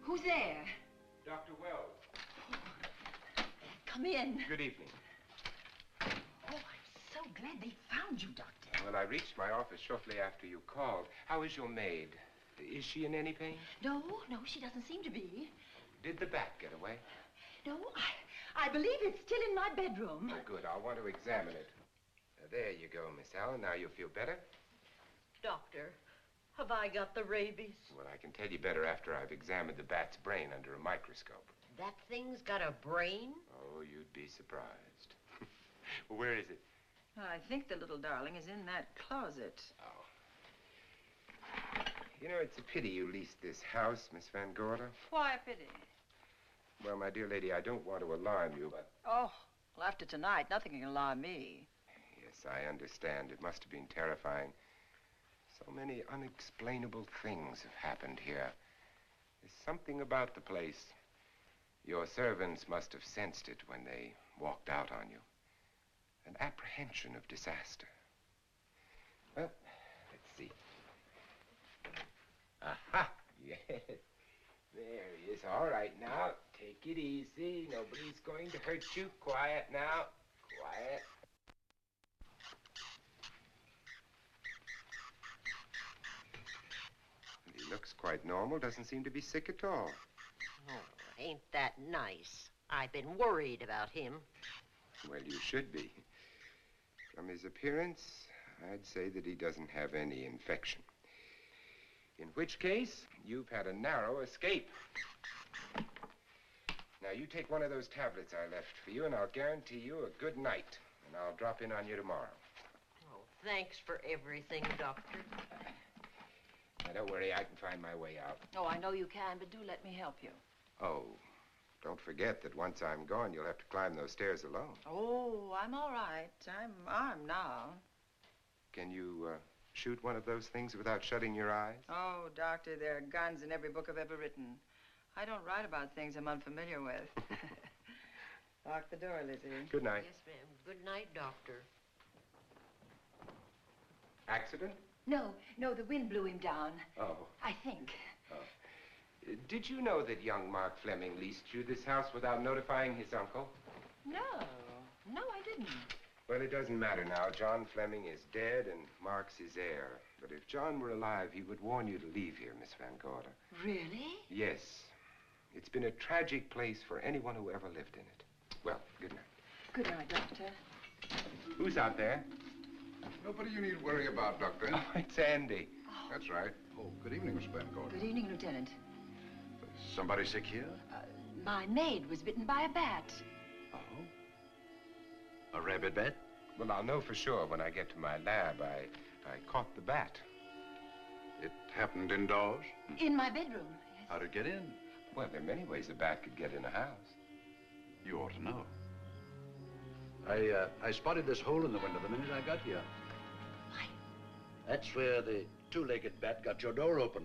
Who's there? Dr. Wells. Come in. Good evening. Oh, I'm so glad they found you, Doctor. Well, I reached my office shortly after you called. How is your maid? Is she in any pain? No, she doesn't seem to be. Did the bat get away? No, I believe it's still in my bedroom. Oh, good. I'll want to examine it. There you go, Miss Allen. Now you'll feel better? Doctor, have I got the rabies? Well, I can tell you better after I've examined the bat's brain under a microscope. That thing's got a brain? Oh, you'd be surprised. Well, where is it? I think the little darling is in that closet. Oh. You know, it's a pity you leased this house, Miss Van Gorder. Why a pity? Well, my dear lady, I don't want to alarm you, but... Oh, well, after tonight, nothing can alarm me. Yes, I understand. It must have been terrifying. So many unexplainable things have happened here. There's something about the place. Your servants must have sensed it when they walked out on you. An apprehension of disaster. Well, let's see. Aha! Yes. There he is. All right, now, take it easy. Nobody's going to hurt you. Quiet now. Quiet. He looks quite normal. Doesn't seem to be sick at all. Oh, ain't that nice? I've been worried about him. Well, you should be. From his appearance, I'd say that he doesn't have any infection. In which case, you've had a narrow escape. Now, you take one of those tablets I left for you, and I'll guarantee you a good night. And I'll drop in on you tomorrow. Oh, thanks for everything, Doctor. Now, don't worry, I can find my way out. Oh, I know you can, but do let me help you. Oh, don't forget that once I'm gone, you'll have to climb those stairs alone. Oh, I'm all right. I'm armed now. Can you, shoot one of those things without shutting your eyes? Oh, Doctor, there are guns in every book I've ever written. I don't write about things I'm unfamiliar with. Lock the door, Lizzie. Good night. Yes, ma'am. Good night, Doctor. Accident? No, the wind blew him down. Oh. I think. Oh. Did you know that young Mark Fleming leased you this house without notifying his uncle? No, I didn't. Well, it doesn't matter now. John Fleming is dead and Mark's his heir. But if John were alive, he would warn you to leave here, Miss Van Gorder. Really? Yes. It's been a tragic place for anyone who ever lived in it. Well, good night. Good night, Doctor. Who's out there? Nobody you need worry about, Doctor. Oh, it's Andy. Oh. That's right. Oh, good evening, Miss Van Gorder. Good evening, Lieutenant. Somebody sick here? My maid was bitten by a bat. Oh? A rabid bat? Well, I'll know for sure when I get to my lab. I caught the bat. It happened indoors? In my bedroom, yes. How'd it get in? Well, there are many ways a bat could get in a house. You ought to know. I spotted this hole in the window the minute I got here. Why? That's where the two-legged bat got your door open.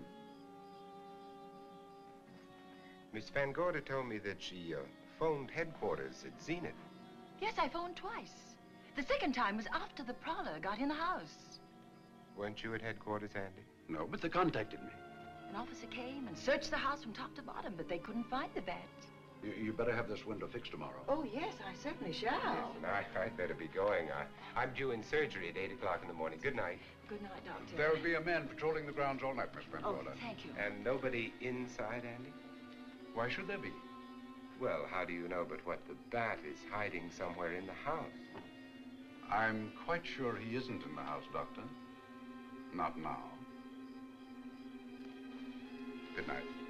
Miss Van Gorder told me that she phoned headquarters at Zenith. Yes, I phoned twice. The second time was after the prowler got in the house. Weren't you at headquarters, Andy? No, but they contacted me. An officer came and searched the house from top to bottom, but they couldn't find the bat. You better have this window fixed tomorrow. Oh, yes, I certainly shall. Yes, and I'd better be going. I'm due in surgery at 8 o'clock in the morning. Good night. Good night, Doctor. There'll be a man patrolling the grounds all night, Miss Van Oh, Gorder. thank you. And nobody inside, Andy? Why should there be? Well, how do you know but what the bat is hiding somewhere in the house? I'm quite sure he isn't in the house, Doctor. Not now. Good night.